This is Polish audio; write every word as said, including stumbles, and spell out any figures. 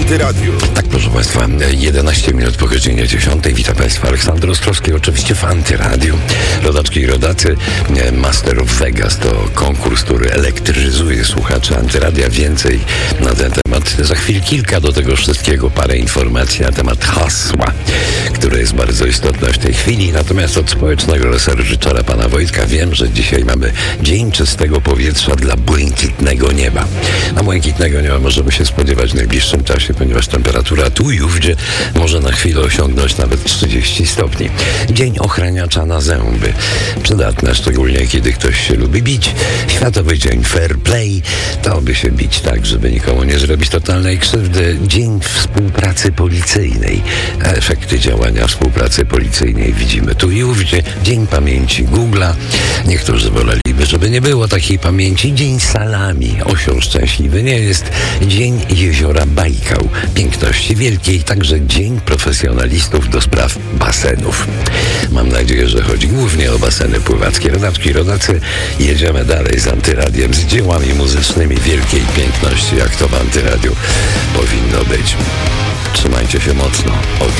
Antyradiu. Tak, proszę Państwa, jedenaście minut po godzinie dziesiątej. Witam Państwa, Aleksander Ostrowski, oczywiście w Antyradiu. Rodaczki i rodacy, Master of Vegas to konkurs, który elektryzuje słuchaczy Antyradia. Więcej na ten temat. Za chwilę kilka do tego wszystkiego, parę informacji na temat hasła, które jest bardzo istotne w tej chwili. Natomiast od społecznego researchera pana Wojtka wiem, że dzisiaj mamy Dzień Czystego Powietrza dla błękitnego nieba. Na błękitnego nieba możemy się spodziewać w najbliższym czasie, ponieważ temperatura tu i ówdzie może na chwilę osiągnąć nawet trzydzieści stopni. Dzień ochraniacza na zęby. Przydatne, szczególnie kiedy ktoś się lubi bić. Światowy Dzień Fair Play. To by się bić tak, żeby nikomu nie zrobić totalnej krzywdy. Dzień Współpracy Policyjnej. Efekty działania współpracy policyjnej widzimy tu i ówdzie. Dzień Pamięci Google'a. Niektórzy woleliby, żeby nie było takiej pamięci. Dzień Salami. Osioł szczęśliwy nie jest. Dzień Jeziora Bajkał. Piękności wielkiej. Także Dzień Profesjonalistów do spraw basenów. Mam nadzieję, że chodzi głównie o baseny pływackie. Rodaczki, rodacy, jedziemy dalej z Antyradiem, z dziełami muzycznymi wielkiej piękności, jak to w Antyradiu powinno być. Trzymajcie się mocno. Od